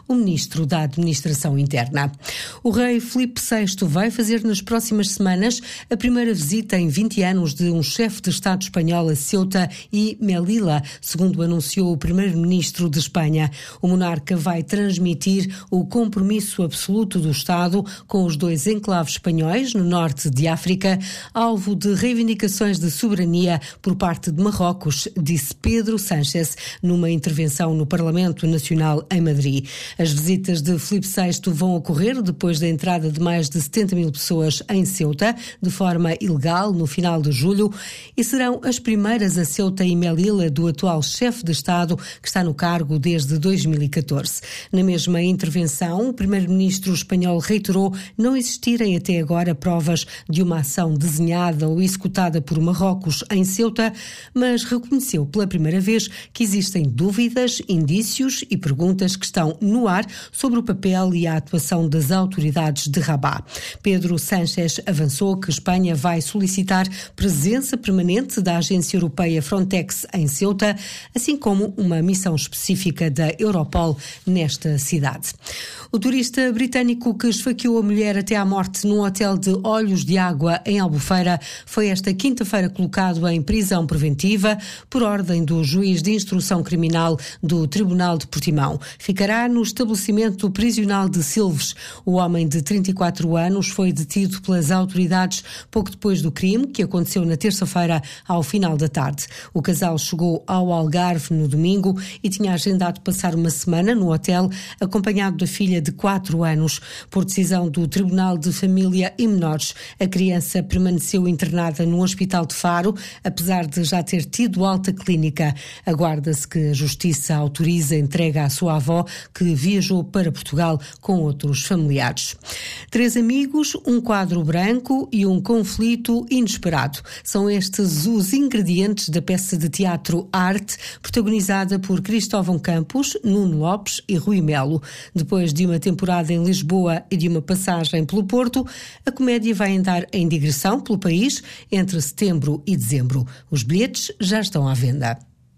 o ministro da Administração Interna. O rei Filipe VI vai fazer nas próximas semanas a primeira visita em 20 anos de um chefe de Estado espanhol a Ceuta e Melilla, segundo anunciou o primeiro-ministro de Espanha. O monarca vai transmitir o compromisso absoluto do Estado com os dois enclaves espanhóis no norte de África, alvo de reivindicações de soberania por parte de Marrocos, disse Pedro Sánchez numa intervenção no Parlamento Nacional em Madrid. As visitas de Filipe VI vão ocorrer depois da entrada de mais de 70 mil pessoas em Ceuta, de forma ilegal, no final de julho, e serão as primeiras a Ceuta e Melilla do atual chefe de Estado, que está no cargo desde 2014. Na mesma intervenção, o primeiro-ministro espanhol reiterou não existirem até agora provas de uma ação desenhada ou executada por Marrocos em Ceuta, mas reconheceu pela primeira vez que existem dúvidas, indícios e perguntas que estão no ar sobre o papel e a atuação das autoridades de Rabat. Pedro Sánchez avançou que Espanha vai solicitar presença permanente da agência europeia Frontex em Ceuta, assim como uma missão específica da Europol nesta cidade. O turista britânico que esfaqueou a mulher até à morte num hotel de Olhos de Água em Albufeira foi esta quinta-feira colocado em prisão preventiva por ordem do juiz de instrução criminal do Tribunal de Portimão. Ficará no estabelecimento prisional de Silves. O homem de 34 anos foi detido pelas autoridades pouco depois do crime, que aconteceu na terça-feira ao final da tarde. O casal chegou ao Algarve no domingo e tinha agendado passar uma semana no hotel, acompanhado da filha de 4 anos. Por decisão do Tribunal de Família e Menores, a criança permaneceu internada no Hospital de Faro, apesar de já ter tido alta clínica. Aguarda-se que a Justiça autorize a entrega à sua avó, que viajou para Portugal com outros familiares. 3 amigos, um quadro branco e um conflito inesperado. São estes os ingredientes da peça de teatro Arte, protagonizada por Cristóvão Campos, Nuno Lopes e Rui Melo. Depois de uma temporada em Lisboa e de uma passagem pelo Porto, a comédia vai andar em digressão pelo país entre setembro e dezembro. Os bilhetes já estão à venda.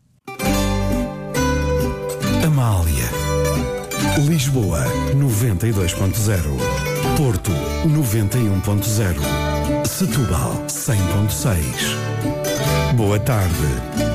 Amália. Lisboa 92.0, Porto 91.0, Setúbal 100.6. Boa tarde.